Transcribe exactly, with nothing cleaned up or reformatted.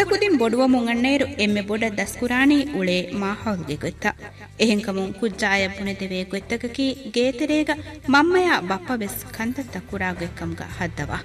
ಬುಡಕುದಿಂ ಬೊಡುವ ಮುಂಗಣ್ಣೇರು ಎಮ್ಮೆ ಬೊಡ ದಸ್ಕುರಾಣಿ ಉಳೆ ಮಾಹೌಲ್ಗೆ ಗೊತ್ತ ಎಹೆಂಕಮುಂ ಕುಜ್ಜಾಯ ಬುಣೆದೆವೆ ಗೊತ್ತಕಕಿ ಗೇತೆರೇಗ ಮಮ್ಮಯ ಬಪ್ಪ ಬೆಸ್ ಕಂತತ್ತ ಕುರಾಗೆಕ್ಕಂಗ ಹದ್ದವ